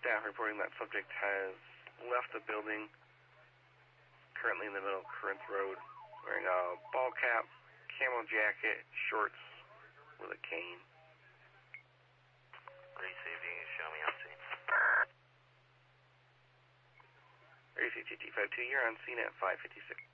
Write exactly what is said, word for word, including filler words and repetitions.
staff reporting that subject has left the building, currently in the middle of Corinth Road, wearing a ball cap, camo jacket, shorts with a cane. Receive, you can show me on scene. Receive T T five two, you're on scene at five fifty-six.